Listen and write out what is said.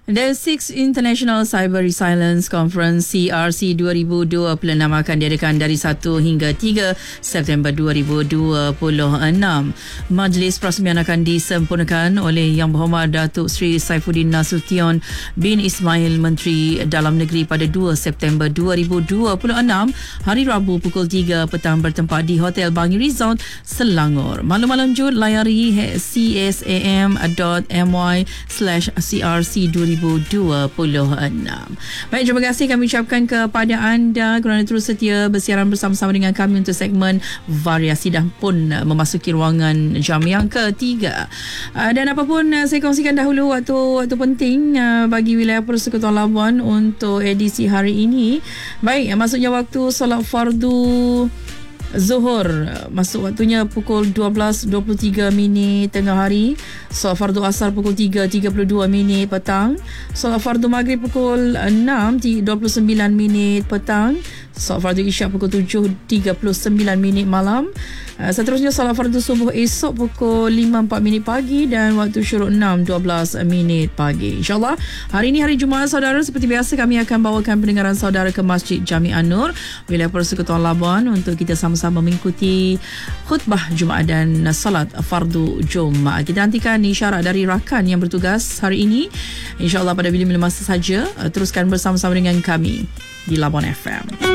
The 6th International Cyber Resilience Conference CRC 2026 akan diadakan dari 1 hingga 3 September 2026. Majlis perasmian akan disempurnakan oleh Yang Berhormat Datuk Seri Saifuddin Nasution bin Ismail, Menteri Dalam Negeri pada 2 September 2026 hari Rabu pukul 3 petang bertempat di Hotel Bangi Resort, Selangor. Maklum lanjut layari csam.my/crc2026. Baik, terima kasih kami ucapkan kepada anda kerana terus setia bersiaran bersama-sama dengan kami untuk segmen variasi dah pun memasuki ruangan jam yang ketiga. Dan apapun saya kongsikan dahulu waktu penting bagi wilayah Persekutuan Labuan untuk edisi hari ini. Baik, maksudnya waktu solat fardu Zuhur masuk waktunya pukul 12.23 tengah hari. Solat fardu asar pukul 3.32 petang. Solat fardu maghrib pukul 6.29 petang. Solat fardu isyak pukul 7.39 malam. Seterusnya solat fardu subuh esok pukul 5.04 pagi dan waktu syuruk 6.12 pagi. InsyaAllah hari ini hari Jumaat saudara, seperti biasa kami akan bawakan pendengaran saudara ke Masjid Jami' An-Nur wilayah Persekutuan Labuan untuk kita sama-sama mengikuti khutbah Jumaat dan salat fardu Jumaat. Kita nantikan isyarat dari rakan yang bertugas hari ini, InsyaAllah pada bila-bila masa saja. Teruskan bersama-sama dengan kami di Labuan FM.